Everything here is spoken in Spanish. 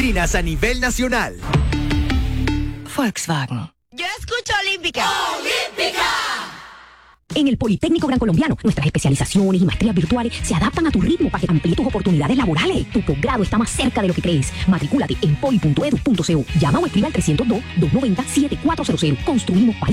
vitrinas a nivel nacional. Volkswagen. Yo escucho Olímpica. ¡Olímpica! En el Politécnico Gran Colombiano, nuestras especializaciones y maestrías virtuales se adaptan a tu ritmo para que amplíes tus oportunidades laborales. Tu posgrado está más cerca de lo que crees. Matricúlate en poli.edu.co. Llama o escribe al 302-290-7400. Construimos país.